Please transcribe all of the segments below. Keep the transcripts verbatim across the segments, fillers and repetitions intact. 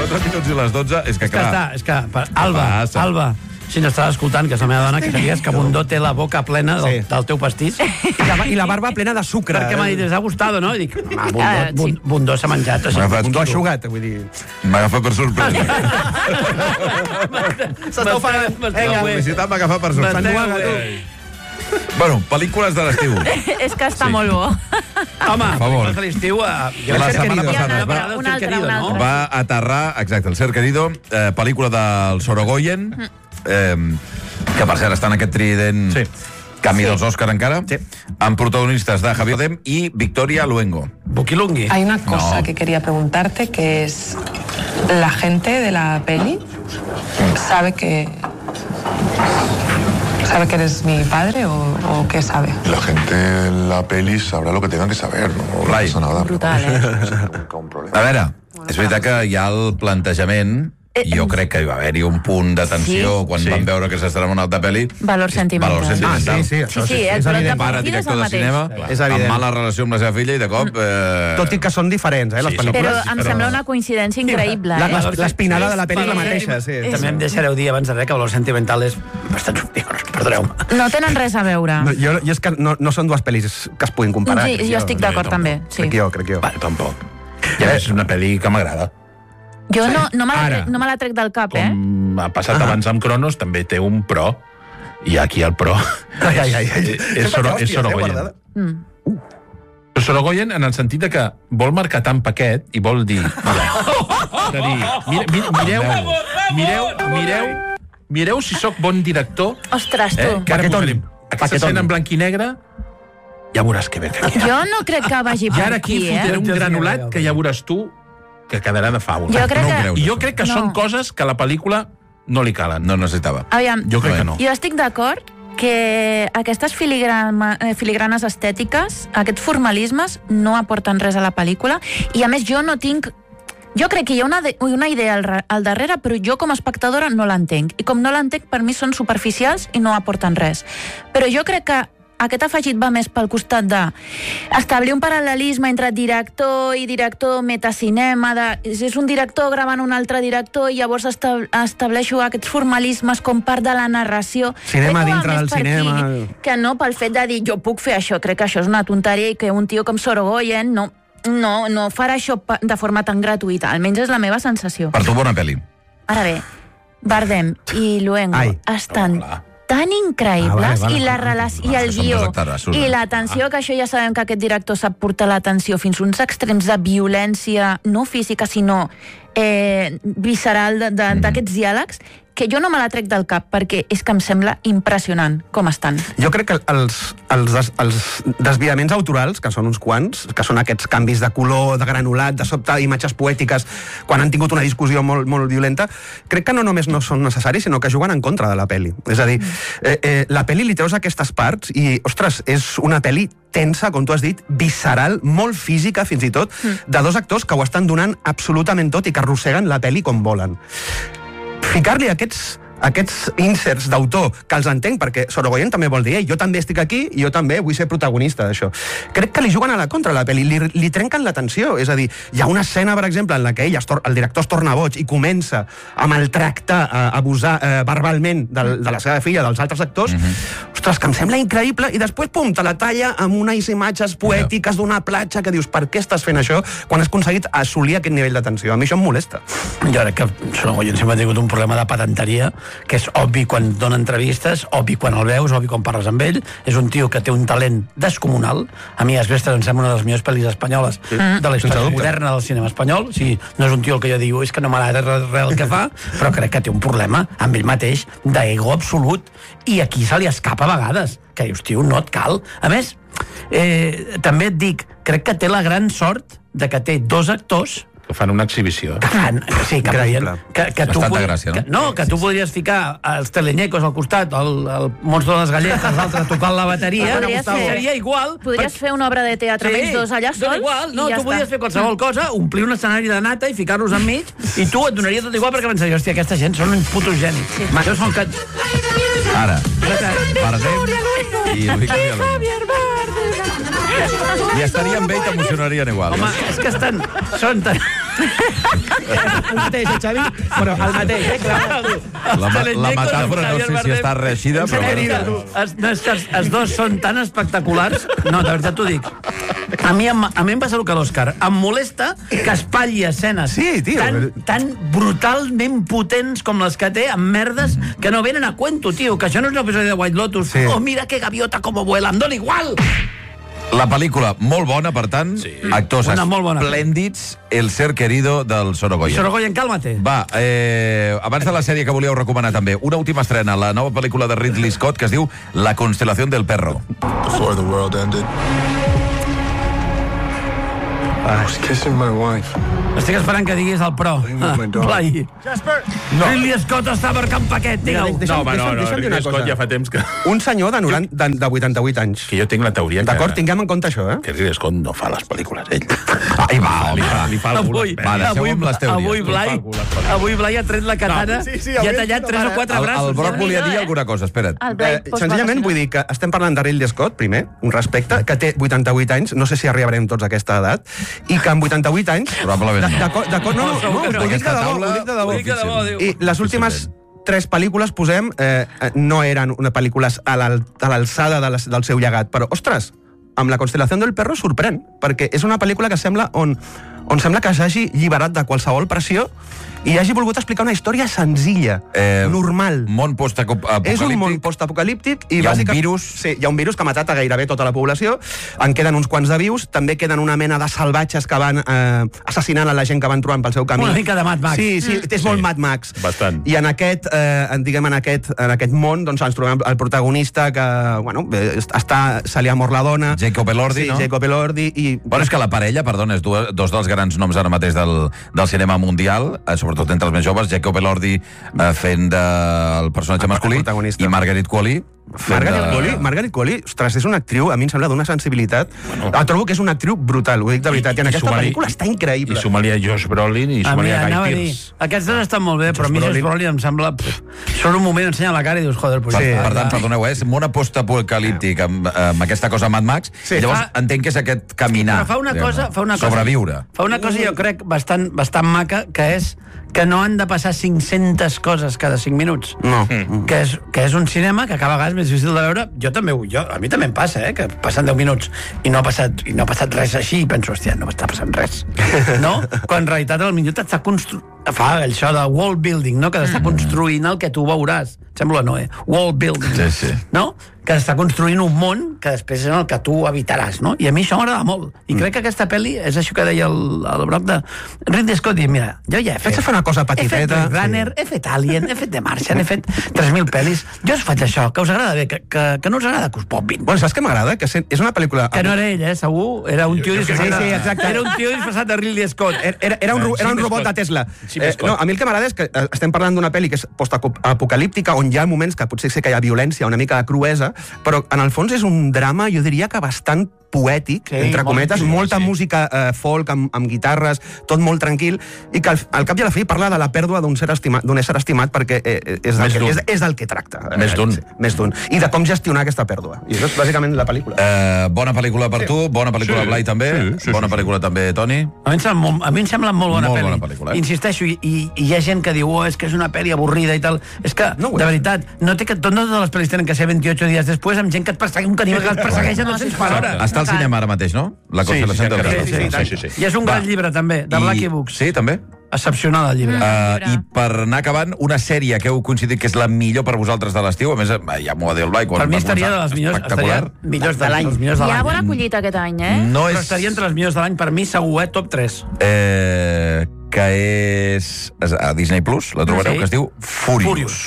quatre minuts i les dotze. És que, És que clar... està, és que... Alba, Passa. Alba, si no estàs escoltant, que és la meva dona, que sabies que Bundó té la boca plena del, Sí. del teu pastís. I la, I la barba plena de sucre. Perquè m'ha dit, les ha gustat, no? I dic, home, Bundó, Ah, sí. Bundó, Bundó s'ha menjat. M'ha agafat- Bundó aixugat, vull dir... M'ha agafat per sorpresa. S'està ofegant. La publicitat m'ha agafat per sorpresa. M'esteu bé. Bueno, pel·lícules de l'estiu. És que està molt bo. Home, favor. per l'estiu... eh, La Ser setmana Querido. passada Una va- altra, una Ser altra, Querido, una no? altra. Va aterrar, exacte, el Ser Querido, eh, pel·lícula del Sorogoyen, eh, que per cert està en aquest trident Sí. camí Sí. dels Òscar encara, Sí. amb protagonistes de Javier Bardem i Victoria Luengo. Buquilungui. Hay una cosa No. que quería preguntarte, que es, ¿la gente de la peli sabe que sabe que eres mi padre o, o qué sabe? La gente en la peli sabrá lo que tengan que saber, no Rai. pasa nada. Brutal, eh? Nunca un problema. A veure, és veritat que hi ha el plantejament, Eh, jo crec que hi va haver-hi un punt de tensió Sí. quan Sí. van veure que s'estrenava una altra pel·li. Valor sentimental. Valor sentimental. Ah, sí, sí, Sí, això sí, sí, el és plot de evident. Pare, partida és director el de mateix. cinema, És amb evident. mala relació amb la seva filla i de cop... Eh... Tot i que són diferents, eh, les Sí, són- pel·lícules. Però em sembla una coincidència increïble, La- eh? les- L'espinada de la pel·li és la mateixa, sí. També em deixareu dir abans de res que Valor Sentimental és bastant superior, perdoneu-me. No tenen res a veure. No, jo, jo és que no, no són dues pel·lis que es puguin comparar. Sí, jo estic d'acord també. Sí. Crec jo, crec jo. Va, tampoc. Ja és una pel·li que m'agrada. Jo no, no me la Ara. trec, no me la trec del cap, eh? Com ha passat abans amb Cronos, també té un pro. I aquí el pro Ai, ai, ai. ai. és, Soro, és Sorogoyen. Mm. Però Sorogoyen en el sentit de que vol marcar tan paquet i vol dir... De dir, mire, mire, mireu, mireu, mireu, mireu si sóc bon director, Ostres, tu. eh, que ara Paquetón. posarem aquesta Paquetón. escena en blanc i negre, ja veuràs que bé que aquí. Jo no crec que vagi I per ara aquí aquí, eh? fotré un granulat que ja veuràs tu que quedarà de faula. Jo crec No ho que... creus. I jo crec que No. són coses que a la pel·lícula no li calen. No necessitava. Aviam, Jo crec que no. jo estic d'acord que aquestes filigrama, eh, filigranes estètiques, aquests formalismes, no aporten res a la pel·lícula, i a més jo no tinc... Jo crec que hi ha una, de, una idea al, ra- al darrere, però jo com a espectadora no l'entenc. I com no l'entenc, per mi són superficials i no aporten res. Però jo crec que aquest afegit va més pel costat de establir un paral·lelisme entre director i director metacinema, de, és un director gravant un altre director i llavors estab, estableixo aquests formalismes com part de la narració. Cinema Crec que va dintre més del per cinema. aquí que no pel fet de dir jo puc fer això, crec que això és una tonteria i que un tio com Sorogoyen no, no, no farà això pa- de forma tan gratuïta, almenys és la meva sensació. Per tu, bona pel·li. Ara bé, Bardem i Luengo Ai. estan Hola. tan increïbles, Ah, vale, vale, i la vale. relació, i Ah, el que són guió, dos actores, surt. i l'atenció, que això ja sabem que aquest director sap portar l'atenció fins a uns extrems de violència, no física, sinó eh, visceral de- de- d'aquests diàlegs, que jo no me la trec del cap, perquè és que em sembla impressionant com estan. Jo crec que els, els, des, els desviaments autorals, que són uns quants, que són aquests canvis de color, de granulat, de sobte imatges poètiques, quan han tingut una discussió molt, molt violenta, crec que no només no són necessaris, sinó que juguen en contra de la pel·li. És a dir, eh, eh, la pel·li li treus aquestes parts i, ostres, és una pel·li tensa, com tu has dit, visceral, molt física, fins i tot, de dos actors que ho estan donant absolutament tot i que arrosseguen la pel·li com volen. Ficar-li aquests aquests inserts d'autor, que els entenc, perquè Sorogoyen també vol dir, ei, jo també estic aquí i jo també vull ser protagonista d'això. Crec que li juguen a la contra a la pel·li, li, li trenquen l'atenció. És a dir, hi ha una escena, per exemple, en la que ell, es tor el director es torna boig i comença a maltractar, a abusar eh, verbalment del, de la seva filla, dels altres actors. Mm-hmm. Ostres, que em sembla increïble, i després, pum, te la talla amb unes imatges poètiques d'una platja que dius, per què estàs fent això quan has aconseguit assolir aquest nivell d'atenció? A mi això em molesta. Jo crec que Sorogoyen sempre ha tingut un problema de pedanteria, que és obvi quan dona entrevistes, obvi quan el veus, obvi quan parles amb ell. És un tio que té un talent descomunal. A mi, Asbestas, em sembla una de les millors pel·lis espanyoles de la història moderna del cinema espanyol. O sigui, no és un tio el que jo digo, és que no m'agrada res, res el que fa, però crec que té un problema amb ell mateix d'ego absolut, i aquí se li escapa a vegades, que dius, tio, no et cal. A més, eh, també et dic, crec que té la gran sort de que té dos actors Que fan una exhibició. que fan, sí, que, Increïble. podien, que, que tu Bastanta pod- gràcia, no? Que, no, que tu podries ficar els telenyecos al costat, el, el monstro de les galletes, l'altre tocant la bateria, Podries Gustavo, fer- seria igual. Podries fer una obra de teatre amb ells dos allà doncs sols igual, no, i ja tu està. podries fer qualsevol cosa, omplir un escenari de nata i ficar-los enmig, i tu et donaria tot igual perquè pensaries, hòstia, aquesta gent són uns putos genis. Sí. Això són que... Ara, Bardem i Victoria Luengo. I estaríem bé i t'emocionarien igual. Home, és que estan... Són tan... El mateix, eh, Xavi? Bueno, el mateix, eh, clar. La, la metàfora no sé si està reeixida, però... Bueno. Els, no, és que els, els dos són tan espectaculars... No, de veritat t'ho dic. A mi, em, a mi em passa el que l'Òscar. Em molesta que espatlli escenes sí, tio. Tan, tan brutalment potents com les que té, amb merdes que no venen a cuento, tio. Que això no és un episodi de White Lotus. Sí. Oh, mira que gaviota com vuela, em dona igual! La pel·lícula, molt bona, per tant, sí. Actors esplèndids, el ser querido del Sorogoyen. Sorogoyen, càlmate. Va, eh, abans de la sèrie que volíeu recomanar també, una última estrena, la nova pel·lícula de Ridley Scott que es diu La constelación del perro. Before the world ended, I was kissing my wife. Estic esperant que diguis el pro. Ah, Blai. No. Ridley Scott està marcant paquet, digue-ho. No, home, no, no, Ridley Scott ja fa temps que... Un senyor de, noranta, de, de vuitanta-vuit anys. Que jo tinc la teoria que... D'acord, tinguem en compte això, eh? Que Ridley Scott no fa les pel·lícules, ell. Ai, va, home. Li fa, li fa avui, va, deixeu amb les teories. Avui Blai, avui Blai ha tret la katana no, sí, sí, i ha tallat tres o quatre el, braços. El Broc volia dir alguna cosa, espera't. Eh, senzillament vull dir que estem parlant de Ridley Scott, primer, un respecte, que té vuitanta-vuit anys, no sé si arribarem tots a aquesta edat, i que amb vuitanta-vuit anys... Probablement. D'acord, no, no, no, ho dic de debò, ho dic de debò. I les últimes tres pel·lícules, posem, eh, no eren una pel·lícules a l'alçada de del seu llegat, però, ostres, amb La constelación del perro sorprèn, perquè és una pel·lícula que sembla on, on sembla que s'hagi alliberat de qualsevol pressió i hagi volgut explicar una història senzilla, eh, normal. Món postapocalíptic. És un món postapocalíptic i hi ha bàsica... un virus. Sí, hi ha un virus que ha matat a gairebé tota la població. En queden uns quants de vius. També queden una mena de salvatges que van eh, assassinant a la gent que van trobant pel seu camí. Una mica de Mad Max. Sí, sí, és sí. molt Mad Max. Bastant. I en aquest, eh, diguem, en aquest, en aquest món, doncs ens trobem el protagonista que, bueno, està, se li ha mort la dona. Jacob Elordi, sí, no? Jacob Elordi. I... Bueno, és que la parella, perdona, és dos, dos dels grans noms ara mateix del, del cinema mundial, eh, sobretot entre els més joves, Jacob Elordi eh, fent del personatge masculí i Margaret Qualley Margaret de... Qualley, Margaret Qualley, ostres, és una actriu, a mi em sembla d'una sensibilitat. Bueno, la trobo que és una actriu brutal, ho dic de veritat. I, i en aquesta pel·lícula està increïble. I suma-li a Josh Brolin i suma-li a, a Guy Pearce. Aquests dos estan molt bé, però a mi Josh Brolin em sembla... Solo un moment ensenya la cara i dius, joder, pues sí, ja per tant, perdoneu, és món postapocalíptic amb, amb aquesta cosa Mad Max, sí, i llavors fa... entenc que és aquest caminar. Però fa una cosa... Fa una cosa sobreviure. Fa una cosa, jo crec, bastant, bastant maca, que és que no han de passar cinc-centes coses cada cinc minuts. No. Mm. Que, és, que és un cinema que cada vegada és més difícil de veure. Jo també, jo, a mi també em passa, eh, que passen deu minuts i no ha passat, i no ha passat res així i penso, hòstia, no m'està passant res. No? Quan en realitat al minut està construint... Fa això de world building, no? Que està construint el que tu veuràs. Sembla no, eh? World building. Sí, sí. No? Que està construint un món que després és el que tu habitaràs, no? I a mi això m'agrada molt. I mm. crec que aquesta pel·li és això que deia el, el Broc de Ridley Scott, i mira, jo ja he fet... Vaig a fer una cosa petiteta. He fet Blade Runner, sí. He fet Alien, he fet The Martian, he fet tres mil pel·lis. Jo us faig això, que us agrada bé, que, que, que no us agrada que us popin. Bueno, saps què m'agrada? Que és una pel·lícula... Que no era ell, eh? Segur. Era un tio disfressat sí, sí, exacte. Era un tio disfressat de Ridley Scott. Era, era, un, era un robot de Tesla. Eh, no, a mi el que m'agrada és que estem parlant d'una pel·li que és postapocalíptica, on hi ha moments que potser sé que hi ha violència, una mica de cruesa, però en el fons és un drama, jo diria que bastant poètic, sí, entre cometes, molt, molta sí. música eh, folk, amb, amb guitarres, tot molt tranquil, i que al, al cap i a la fi parla de la pèrdua d'un ser estimat, d'un ésser estimat, perquè eh, és, del que, és, és del que tracta. Més d'un. Sí, més d'un. I de com gestionar aquesta pèrdua. I això és bàsicament la pel·lícula. Eh, bona pel·lícula per sí. tu, bona pel·lícula sí. Blai també, sí, sí, bona sí, pel·lícula sí. també, Toni. A mi, sembla, a mi em sembla molt bona molt pel·li. Bona pel·lícula eh? Insisteixo, i, i, i hi ha gent que diu, oh, és que és una pel·li avorrida i tal. És que, no, de veritat, no té que, no totes les pel·lis tenen que ser vint-i-ocho dies després amb gent que et persegui, un caníbal que et persegueix a dos-cents per hora. Està al cinema ara mateix, no? La constelació del perro. Sí, sí, sí, sí, sí. I és un gran llibre, també, de Lucky Books. Sí, també? Excepcional, el llibre. Uh, I per anar acabant, una sèrie que heu coincidit que és la millor per vosaltres de l'estiu, a més, ja m'ho va dir el Blai... Per mi estaria de les millors, estaria millors de l'any. Hi ha bona collita aquest any, eh? No és... és... estaria entre les millors de l'any, per mi, segur, eh? Top tres. Eh, que és... a Disney Plus, la trobareu, sí. Que es diu Furious. Furious.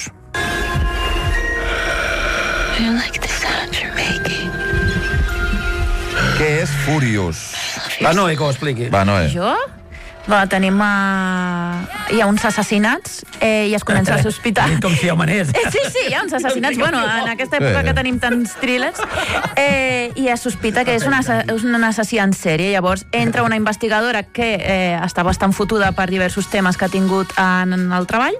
I like the sound you're making. Què és Furious? Va, Noé, que ho expliqui. Va, Noé. Jo? Bueno, tenim... Uh, hi ha uns assassinats eh, i es comença a sospitar... Com si humanés. Eh, sí, sí, hi ha uns assassinats. Bueno, en aquesta època que tenim tants thrillers. Eh, I es sospita que és un, és un assassí en sèrie. Llavors entra una investigadora que eh, està bastant fotuda per diversos temes que ha tingut en, en el treball.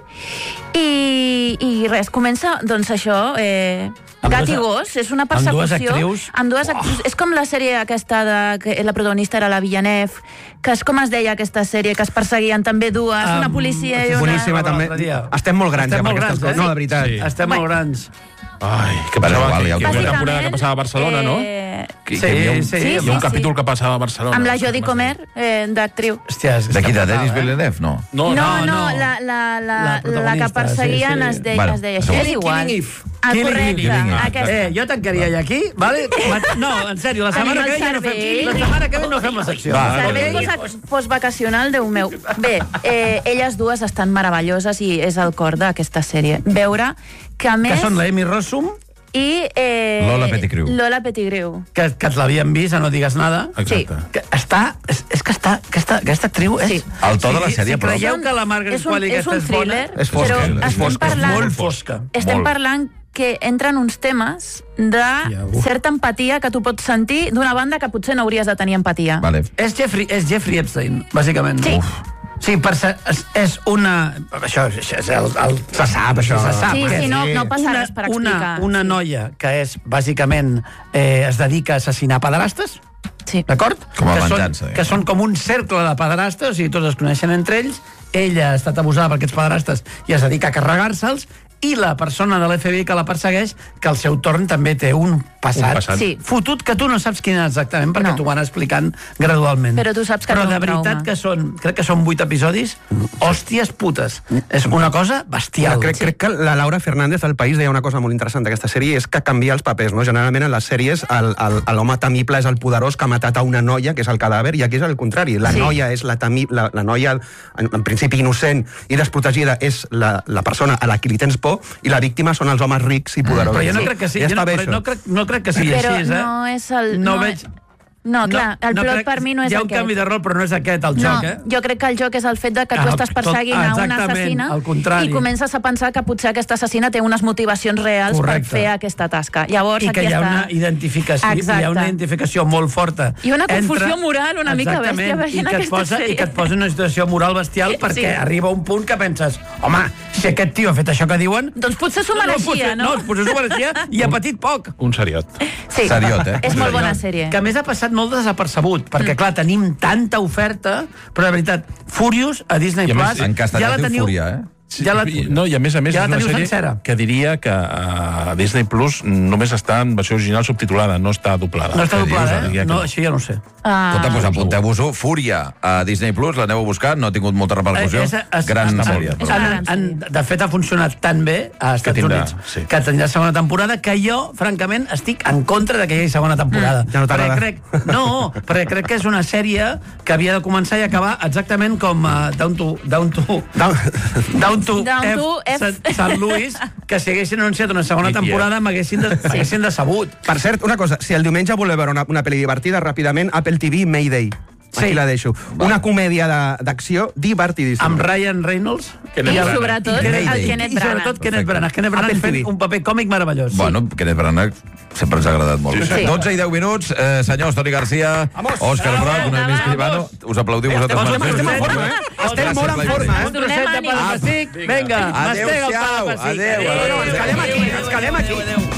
I, i res, comença, doncs això... Eh, Gat i gos, és una persecució... Amb dues actrius... Amb dues actrius. És com la sèrie aquesta de, que la protagonista era la Villeneuve, que és com es deia aquesta sèrie, que es perseguien també dues, um, una policia i una... Boníssima, també. Estem molt grans, Estem ja, molt per grans, aquestes coses. eh? No, de veritat. Sí. Estem molt grans. Ai, que Però passava, igual, que, ja que ho hi havia una veurem. temporada que passava a Barcelona, no? Eh, Que, Sí, que hi havia un, sí, hi havia sí, un sí. capítol que passava a Barcelona. amb la Jodie Comer, eh, d'actriu. Hòstia, és... De qui, de Denis eh? Villeneuve? No. No, No, no, no, la, la, la, La la, protagonista, que perseguien sí, sí. es deia, Bueno, es deia segur. això. És igual. Killing Eve. Ah, Killing correcte, Eve. Eve. aquesta. Eh, jo tancaria ja aquí, vale? No, en sèrio, la setmana Anem que ve al ja no fem... cervell. La setmana que ve no fem la secció. Va, Servei post- postvacacional, Déu meu. Bé, eh, elles dues estan meravelloses i és el cor d'aquesta sèrie. Veure que, a Que més... són l'Amy Rossum, I... Eh, Lola Pettigrew. Lola Pettigrew. que, que ens l'havien vist a No digues nada. Exacte. Que està... És, és que està... Aquesta, aquesta actriu és... Sí. El to de la sèrie, si però... creieu que la Margaret és un, Qualley és un aquesta és bona... thriller, És fosca, però és estem fosca, és parlant... Molt fosca. Estem Molt. parlant que entren uns temes de uf. certa empatia que tu pots sentir d'una banda que potser no hauries de tenir empatia. Vale. És Jeffrey, és Jeffrey Epstein, bàsicament. Sí. Sí, per ser, és, és una... Això, això és el, el, se sap, això. Se sap. Sí, que sí, no, no passa una, res per una, explicar. una noia que és, bàsicament, eh, es dedica a assassinar pederastes, Sí. d'acord? Com a que venjança, són, diguem. que són com un cercle de pederastes, o sigui, tots es coneixen entre ells, ella ha estat abusada per aquests pederastes i es dedica a carregar-se'ls, i la persona de l'F B I que la persegueix, que al seu torn també té un passat, Un passat. Sí. fotut, que tu no saps quin és exactament, perquè No. t'ho van explicant gradualment. Però tu saps que Però té un de veritat trauma. que són, crec que són vuit episodis, hòsties putes. És una cosa bestial. Crec, crec que la Laura Fernández del País deia una cosa molt interessant d'aquesta sèrie, és que canvia els papers, no? Generalment en les sèries el- el- l'home temible és el poderós que ha matat a una noia, que és el cadàver, i aquí és el contrari. La Sí. noia és la, temi, la, la noia, en, en principi innocent i desprotegida, és la, la persona a la qui li tens por, i la víctima són els homes rics i poderosos. Però jo no crec que sigui, Ja jo està no, bé, però això. no, crec, no crec que sigui Però així, eh? no és el... No no veig... No, clar, el no plot crec- per mi no és Hi ha un aquest. canvi de rol, però no és aquest el No, joc, eh? jo crec que el joc és el fet de que tu Ah, estàs tot- perseguint a una exactament, assassina al contrari. i comences a pensar que potser aquesta assassina té unes motivacions reals Correcte. per fer aquesta tasca. Llavors, I que aquí hi ha està... una identificació, Exacte. hi ha una identificació molt forta. I una confusió moral una mica Exactament, bèstia veient i que et aquesta posa, sèrie. I que et posa en una situació moral bestial perquè Sí. arriba un punt que penses, home, si aquest tio ha fet això que diuen... Doncs potser s'ho no, mereixia, potser, no? no, potser s'ho mereixia i ha patit poc. Un seriot. Sí, Seriot, eh? és molt bona sèrie. Que a més ha passat molt desapercebut, perquè, clar, tenim tanta oferta, però de veritat, Furious a Disney I a més, Plus... En castellà diu Fúria, eh? Sí, Ja la- no, i a més a més ja és la una teniu sèrie sencera. que diria que a Disney Plus només està en versió original subtitulada, no està doblada. No està Què doblada, dius? eh? Diria que No, això ja no ho sé. Ah, Escolta, doncs apunteu-vos-ho. Fúria a Disney Plus, l'aneu a buscar, no ha tingut molta repercussió. Eh, és- és- Gran està sèrie. És una En, gran en, de fet, ha funcionat tan bé a Estats tindrà, Units sí. que tindrà segona temporada, que jo, francament, estic en contra de que hi hagi segona temporada. Ja no t'agrada. Perquè crec, no, perquè crec que és una sèrie que havia de començar i acabar exactament com uh, Down to... Down to... Down- Down to, Down F, to F. Sant- Sant Louis, que si haguessin anunciat una segona I qui temporada m'haguessin de, m'haguessin decebut. Per cert, una cosa, si el diumenge voleu veure una, una pel·li divertida, ràpidament, Apple T V Mayday. Sí. Aquí la deixo. Una comèdia de- d'acció divertidíssima. Amb Ryan Reynolds Kenneth I Branagh. sobretot i Kenneth- el Kenneth i sobretot Branagh. Kenneth Branagh. Kenneth Branagh Apple fent T V. un paper còmic meravellós. Bueno, Kenneth Branagh sempre ens ha agradat molt. Sí. dotze i deu minuts, eh, senyors Toni Garcia, Òscar Broc, una Vamos. Escribano, us aplaudim vosaltres Estem mateixos. en forma, eh? Estem molt en forma, eh? Us donem Trosset de ànims. palmasic. Vinga, mastega el Adéu-siau, palmasic. adéu, adéu. Ens quedem aquí, ens quedem aquí.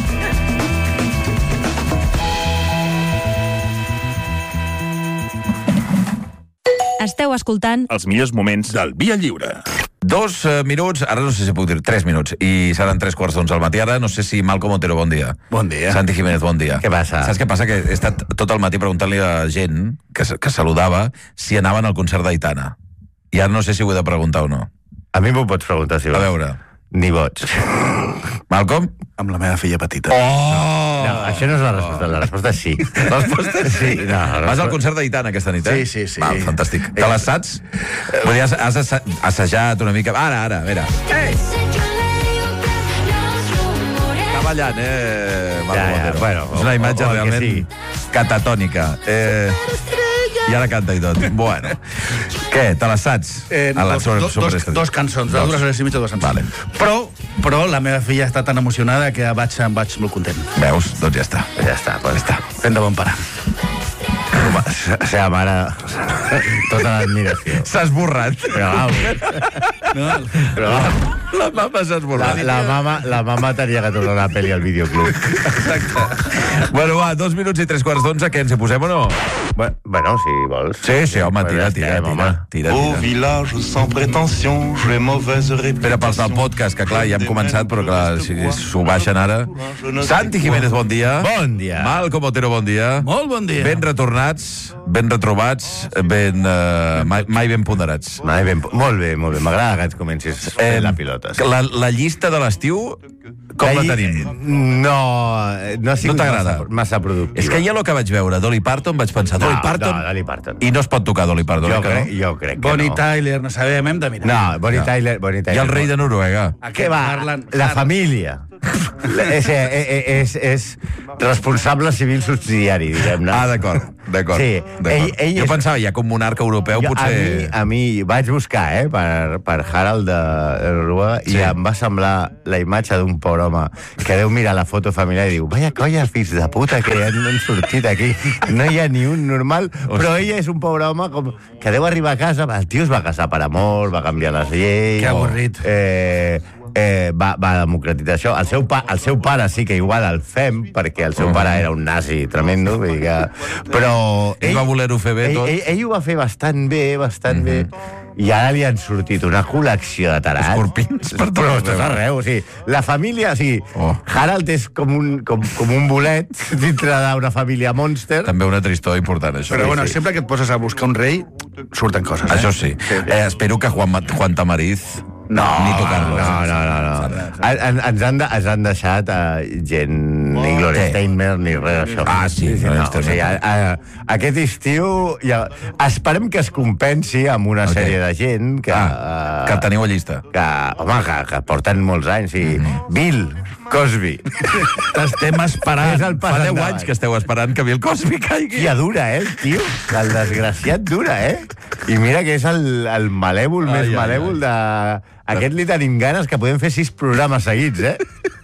Esteu escoltant Els millors moments del Via Lliure. Dos eh, minuts, ara no sé si puc dir, tres minuts, i seran tres quarts d'onze al matí. Ara no sé si Malcom Otero, bon dia. Bon dia. Santi Jiménez, bon dia. Què passa? Saps què passa? Que he estat tot el matí preguntant-li a gent que, que saludava si anaven al concert d'Aitana. I ara no sé si ho he de preguntar o no. A mi m'ho pots preguntar, si A vols. veure. Ni boig. Malcom? Amb la meva filla petita. Oh! No, això no és la resposta, la resposta és sí. La resposta és sí. No, la Vas resposta- al concert d'Aitana aquesta nit, eh? Sí, sí, sí. Val, fantàstic. Te les saps? Vull dir, has, has assa- assajat una mica... Ara, ara, a veure. Està ballant, eh, Malcom Ja, ja, Otero. bueno, és una o- imatge o el que realment sigui. catatònica. Eh, I ara canta i tot. Bueno. Què, te les saps? Eh, A la dos, sobre- dos, sobre dos, esta- dos cançons, de Dos. dues hores i mitja, dues cançons. Vale. Però, però la meva filla està tan emocionada que vaig, em vaig molt content. Veus? Doncs ja està. Ja està, pues està. Fent de bon pare. La seva mare, tota l'admiració. S'ha esborrat. Però vamos, No? però vamos. La mama s'ha La, esborrat. la, mama, la mama tenia que tornar la pel·li al videoclub. Exacte. Bueno, va, dos minuts i tres quarts d'onze, què, ens hi posem o no? Bueno, bueno, si vols. Sí, sí, home, Pues tira, ja tira, estem, tira, home. tira, Au tira. village sans prétention, j'ai mauvaise Espera, pels del réputation. podcast, que clar, ja hem començat, però clar, si s'ho baixen ara... Santi Jiménez, bon dia. Bon dia. Malcom Otero, bon dia. Molt bon dia. Ben retornats, ben retrobats, ben, uh, mai, mai ben ponderats. Mai ben, molt bé, molt bé. M'agrada que et comencis fent Eh, la pilota. Sí. La, la llista de l'estiu, com la, Ahir- tenim? No, no ha sigut No t'agrada? massa, massa productiva. És que ja el que vaig veure, Dolly Parton, vaig pensar, Dolly No, Parton... no, Dolly Parton. I no es pot tocar Dolly Parton, Jo eh, que crec, no? jo crec que Bonnie no. Tyler, no sabem, hem de mirar. No, Bonnie Ja. Tyler, Bonnie Tyler. I el rei de Noruega. Què va? Parlen- La família. La- És, és, és, és responsable civil subsidiari, diguem-ne. Ah, d'acord, d'acord. Sí, d'acord. ell- ell jo és- pensava, ja com monarca europeu, Jo, potser... a, mi, a mi vaig buscar, eh, per, per Harald de, de Noruega, Sí. i em va semblar la imatge d'un pobre home que deu mirar la foto familiar i diu, vaya colla, fills de puta, que han, han sortit aquí. No hi ha ni un normal, però ella és un pobre home com, que deu arribar a casa, el tio es va casar per amor, va canviar les lleis... Que avorrit. Eh, eh, va, va democratitzar això. El seu, pa, el seu pare sí que igual el fem, perquè el seu Uh-huh. pare era un nazi tremendo, vull dir que... però... Ell va voler-ho fer bé, ell, tot. Ell, ell ho va fer bastant bé, bastant bé, i ara li han sortit una col·lecció de tarats. Escorpins per tot Però arreu. tot arreu, o sigui, la família, o sigui, Oh. Harald és com un, com, com un bolet dintre d'una família mònster. També una tristor important, això. Però bueno, sí. sempre que et poses a buscar un rei, surten coses, eh? Això sí. Eh, espero que Juan, Ma- Juan Tamariz No, ni tocar-lo. no, no, no, no. En, en, ens, han de, ens han deixat uh, gent, ni Gloria Què? Steiner, ni res d'això. Ah, sí, Gloria no, o Steiner. sigui, a, a, aquest estiu ja, esperem que es compensi amb una Ok. sèrie de gent que... Ah, eh, que teniu a llista. que, home, que, que porten molts anys, sí. Bill Cosby. T'estem esperant. És el pas Fa deu endavant. anys que esteu esperant que Bill Cosby caigui. Hòstia, dura, eh, el tio? El desgraciat dura, eh? I mira que és el, el malèvol Ai, més ai, malèvol de... Aquest li tenim ganes que podem fer sis programes seguits, eh?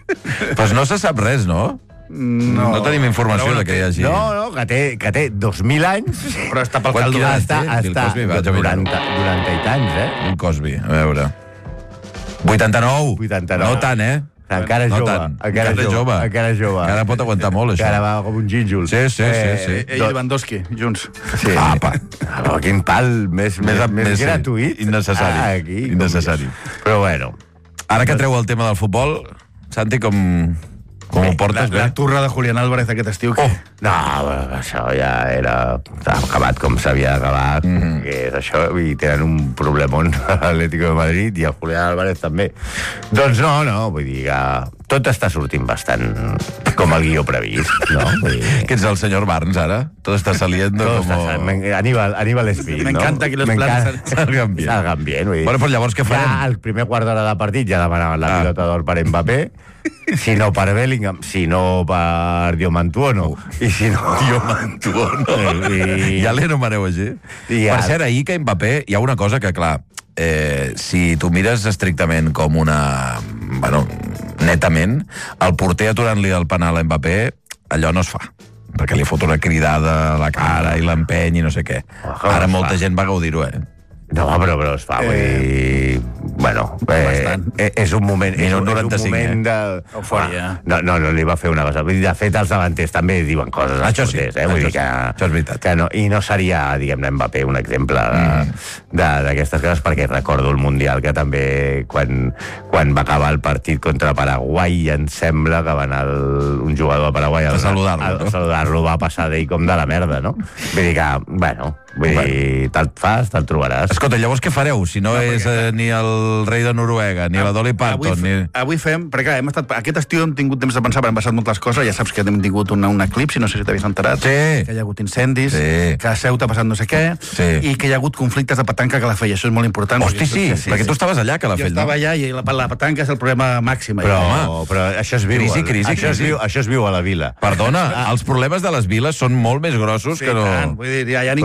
Pues no se sap res, no? No, No tenim informació de que hi hagi... No, no, que té, que té dos mil anys. Però està pel Quan caldo. quina edat Està, té? Bill està Cosby, vaig a mirar-ho. noranta, noranta i tants, eh? Bill Cosby, a veure... vuitanta-nou. vuitanta-nou. No tant, eh? Encara és no jove, tant. encara és jove, encara és jove. Encara pot aguantar molt, això. Encara va com un gínjol. Sí, sí, sí, sí. Ell i Lewandowski, junts. Sí. Apa. Ah, però quin pal més, més, més, més sí. gratuït. Innecessari. Ah, aquí, com- Innecessari. Però bueno, Ara que treu el tema del futbol, Santi, com, com ho portes La, la bé? turra de Julián Álvarez aquest estiu. Que... oh, no, bueno, això ja era estava acabat com s'havia d'acabar, mm -hmm. que és això, i tenen un problemón a l'Atlético de Madrid i el Julián Álvarez també. Doncs no, no, vull dir que tot està sortint bastant com el guió previst, no? Vull dir... Que ets el senyor Barnes, ara? Tot està saliendo Todo como... está, me- Aníbal, Aníbal Smith, Me no? encanta que los Me planes encanta- salgan bien. Salgan bien, vull dir. Bueno, però llavors què farem? Ja al primer quart d'hora de partit ja demanaven la Ah. pilota d'or per Mbappé, si no per Bellingham, si no per Diomantuono, i si no... Diomantuono. I... Ja l'anomeneu així? I Per ja- cert, ahir que Mbappé, hi ha una cosa que, clar, eh, si tu mires estrictament com una... Bueno, netament, el porter aturant-li el penal a Mbappé, allò no es fa, perquè li fot una cridada a la cara i l'empeny i no sé què. Oh, Ara es molta fa. gent va gaudir-ho, eh? No, però, però es fa, vull dir... Bueno, eh, eh, és un moment... És, Minut un- és un noranta-cinc, moment de... Eufòria. Ah, no, no, no li va fer una cosa. Vull dir, de fet, els davanters també diuen coses als Això sí, porters, eh? Vull això dir que, sí, això és veritat. que no, I no seria, diguem-ne, Mbappé un exemple de- de- d'aquestes coses, perquè recordo el Mundial que també, quan, quan va acabar el partit contra Paraguai, em sembla que va anar el, un jugador de Paraguai A saludar-lo, a, no? a saludar-lo, va passar d'ell com de la merda, no? Vull dir que, bueno, vull dir, te'l fas, te'l trobaràs. Escolta, llavors què fareu? Si no, no és eh, ni el rei de Noruega, ni la Dolly Parton, Avui, ni... avui fem, perquè clar, hem estat, aquest estiu hem tingut temps de pensar, perquè han passat moltes coses, ja saps que hem tingut una, un eclipsi, no sé si t'havies enterat, Sí. que hi ha hagut incendis, Sí. que a Ceuta ha passat no sé què, Sí. i que hi ha hagut conflictes de petanca a Calafell, això és molt important. Hosti, sí, perquè- perquè tu estaves allà, a Calafell, jo estava no? allà i la, la petanca és el problema màxim. Però, allà. però això es viu. Crisi, a- crisi, això, es crisi. viu, això es viu a la vila. Perdona, els problemes de les viles són molt més grossos Sí, que no... tant, vull dir, ja, ja ningú es preocupa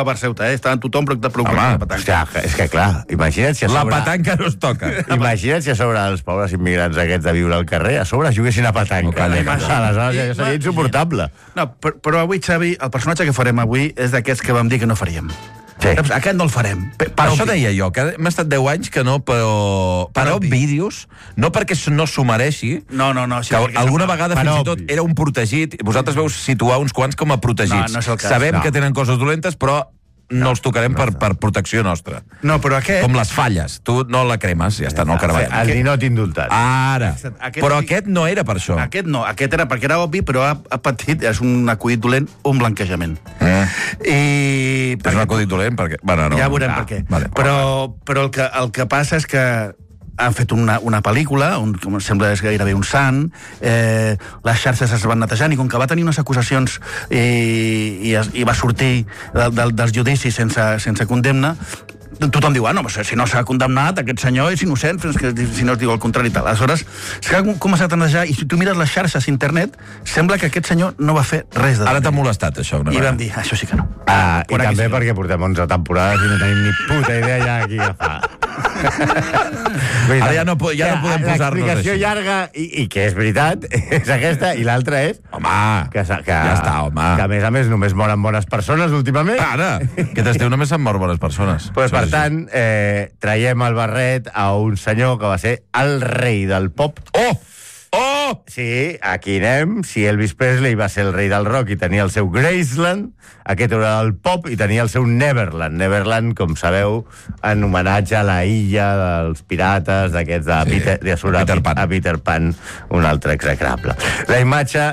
jugava per Ceuta, eh? Estaven tothom preocupat per la petanca. Hòstia, és que clar, imagina't si a La sobre... petanca no es toca. Imagina't si a sobre els pobres immigrants aquests de viure al carrer, a sobre juguessin a petanca. Aleshores ja seria insuportable. No, però, però avui, Xavi, el personatge que farem avui és d'aquests que vam dir que no faríem. Sí. Aquest no el farem. Per, per Això deia jo, que hem estat deu anys que no, però... Per obvi, dius, no perquè no s'ho mereixi, no, no, no, sí, que alguna vegada fins i tot era un protegit, vosaltres veu situar uns quants com a protegits. No, no és el cas. Sabem no. que tenen coses dolentes, però no els tocarem per, per protecció nostra. No, però aquest... Com les falles. Tu no la cremes, ja està, no el caravat. El ninot indultat. Ara. Aquest, però aquest no era per això. Aquest no, aquest era perquè era obvi, però ha, ha patit, és un acudit dolent, un blanquejament. Eh. I... És un acudit dolent perquè... Bueno, no. Ja veurem ah, per què. Vale, però però el, que, el que passa és que han fet una, una pel·lícula, un, com sembla és gairebé un sant, eh, les xarxes es van netejant, i com que va tenir unes acusacions i, i, es, i va sortir de, de, dels judicis sense, sense condemna, tothom diu, ah, no, si no s'ha condemnat, aquest senyor és innocent, fins que si no es diu el contrari i tal. Aleshores, s'ha començat a netejar, i si tu mires les xarxes a internet, sembla que aquest senyor no va fer res de... Ara t'ha molestat, això, una I vegada. vam dir, això sí que no. Ah, i també sí. perquè portem onze temporades i no tenim ni puta idea ja qui agafar. Ara ja no, ja no podem posar-nos així. L'explicació llarga, i, i que és veritat, és aquesta, i l'altra és... Home, que, que, ja està, home. Que a més a més només moren bones persones últimament. Ara, que t'esteu només se'n mor bones persones. Pues, per tant, eh, traiem el barret a un senyor que va ser el rei del pop. Oh! Oh! Sí, aquí anem. Si Elvis Presley va ser el rei del rock i tenia el seu Graceland, aquest era el pop i tenia el seu Neverland. Neverland, com sabeu, en homenatge a la illa dels pirates, d'aquests de, sí, Peter, de a, Peter Pan. a Peter Pan, un altre execrable. La imatge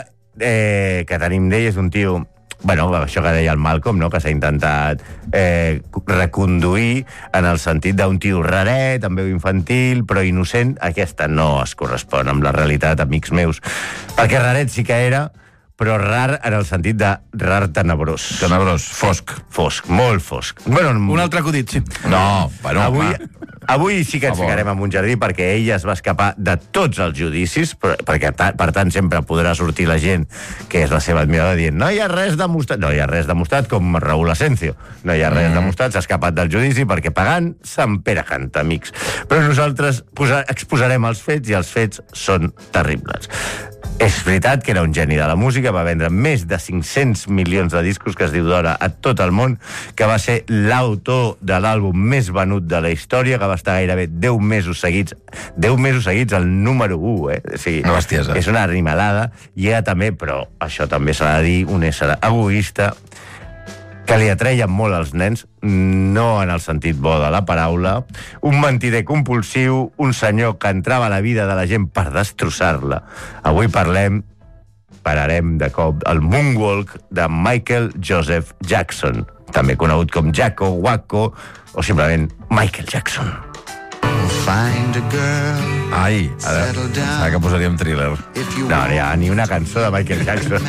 eh, que tenim d'ell és un tio... Bueno, això que deia el Malcolm, no? Que s'ha intentat eh, reconduir en el sentit d'un tio raret, amb veu infantil, però innocent. Aquesta no es correspon amb la realitat, amics meus. Perquè raret sí que era, però rar en el sentit de rar tenebrós. Tenebrós, fosc. Fosc, molt fosc. Bueno, un altre acudit, sí. No, bueno, avui, avui sí que ens ficarem en un jardí perquè ella es va escapar de tots els judicis, perquè per tant sempre podrà sortir la gent que és la seva admirada dient no hi ha res demostrat, no hi ha res demostrat com Raúl Asensio, no hi ha res mm. demostrat, s'ha escapat del judici perquè pagant Sant Pere canta, amics. Però nosaltres posa, exposarem els fets i els fets són terribles. És veritat que era un geni de la música, va vendre més de cinc-cents milions de discos, que es diu d'hora, a tot el món, que va ser l'autor de l'àlbum més venut de la història, que va estar gairebé deu mesos seguits, deu mesos seguits al número u, eh? O sigui, una bestiesa. És una animalada, i era també, però això també s'ha de dir, un ésser egoista, que li atreien molt als nens, no en el sentit bo de la paraula, un mentider compulsiu, un senyor que entrava a la vida de la gent per destrossar-la. Avui parlem, pararem de cop, el Moonwalk de Michael Joseph Jackson, també conegut com Jacko, Wacko, o simplement Michael Jackson. Ai, ara pensava que posaríem thriller. No, no hi ha ni una cançó de Michael Jackson.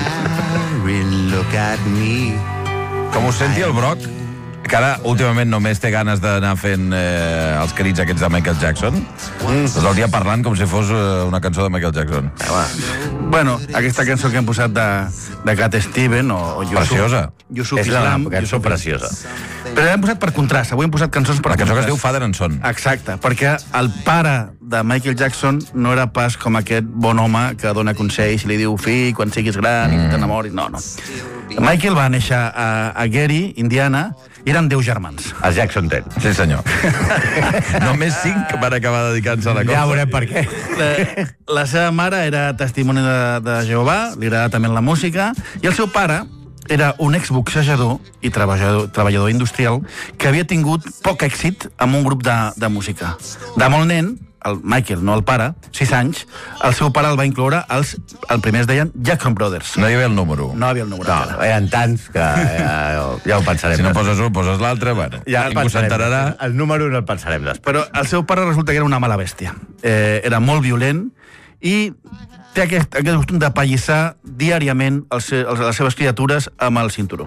Com us senti el Broc, que ara últimament només té ganes d'anar fent eh, els crits aquests de Michael Jackson, mm. doncs el dia parlant com si fos eh, una cançó de Michael Jackson. Ah, bueno, aquesta cançó que hem posat de, de Cat Steven o, o Yusuf, preciosa. Yusuf és Islam, la cançó Yusuf preciosa. Però l'hem posat per contrast, avui hem posat cançons per la cançó contrast. que es diu Father and Son. Exacte, perquè el pare de Michael Jackson no era pas com aquest bon home que dona consells i li diu fill, quan siguis gran, mm. i t'enamoris. No, no. Michael va néixer a, a Gary, Indiana, i eren deu germans. Els Jackson ten. Sí, senyor. Només cinc van acabar dedicant-se a la cosa. Ja veurem per què. La, la seva mare era testimoni de, de Jehovà, li agradava també la música, i el seu pare era un exboxejador i treballador, treballador industrial que havia tingut poc èxit amb un grup de, de música. De molt nen, el Michael, no el pare, sis anys, el seu pare el va incloure als, el primer es deien Jackson Brothers. No hi havia el número. No hi havia el número. No, eren tants que ja, ja ho pensarem. Si no poses un, poses l'altre, bueno, ja ningú s'enterarà. El número no el pensarem després. Però el seu pare resulta que era una mala bèstia. Eh, era molt violent i té aquest, aquest costum de pallissar diàriament els, els, les seves criatures amb el cinturó.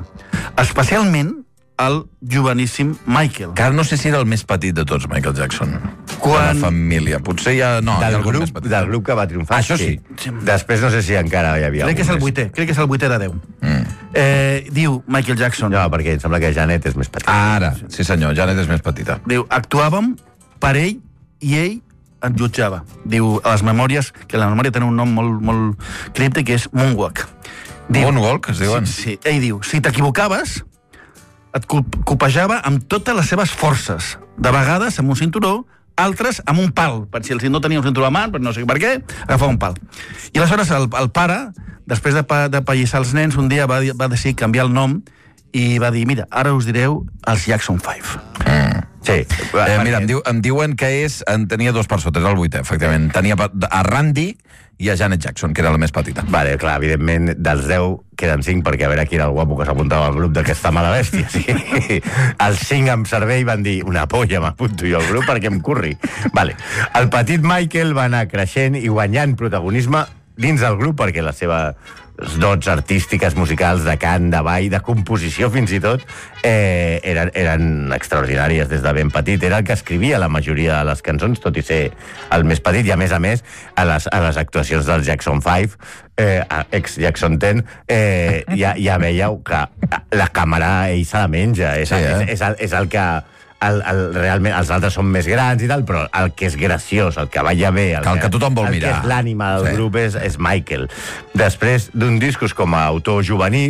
Especialment el joveníssim Michael. Que no sé si era el més petit de tots, Michael Jackson. Quan... La família. Potser ja... No, del, hi ha grup, més petit. del grup que va triomfar. Això sí. sí. Després no sé si encara hi havia Crec que és el més. vuitè, crec que és el vuitè de deu. Mm. Eh, diu Michael Jackson... No, perquè em sembla que Janet és més petita. Ara, sí senyor, Janet és més petita. Diu, actuàvem per ell i ell ens jutjava. Diu a les memòries, que la memòria té un nom molt, molt críptic, que és Moonwalk. Diu, Moonwalk, es diuen? Sí, sí. Ell diu, si t'equivocaves, et copejava amb totes les seves forces. De vegades amb un cinturó, altres amb un pal. Per si el no tenia un cinturó a mà, però no sé per què, agafava un pal. I aleshores el, el pare, després de, pa, de pallissar els nens, un dia va, va decidir canviar el nom i va dir, mira, ara us direu els Jackson five. Mm. Sí. Eh, mira, em, diu, em diuen que és, en tenia dos per sota, és el vuitè, efectivament. Tenia a Randy i a Janet Jackson, que era la més petita. Vale, clar, evidentment, dels deu queden cinc, perquè a veure qui era el guapo que s'apuntava al grup d'aquesta mala bèstia. Sí. Els cinc amb servei van dir, una polla, m'apunto jo al grup perquè em curri. Vale. El petit Michael va anar creixent i guanyant protagonisme dins del grup, perquè la seva dots artístiques, musicals, de cant, de ball, de composició fins i tot, eh, eren, eren extraordinàries des de ben petit. Era el que escrivia la majoria de les cançons, tot i ser el més petit, i a més a més, a les, a les actuacions dels Jackson five, eh, ex-Jackson ten, eh, ja, ja veieu que la càmera ell se la menja. És, sí, eh? és, és, el, és el que... El, el, realment, els altres són més grans i tal, però el que és graciós, el que balla bé, el, el que, que tothom vol el mirar. El que és l'ànima del sí. grup és, és Michael. Després d'un discos com a autor juvenil,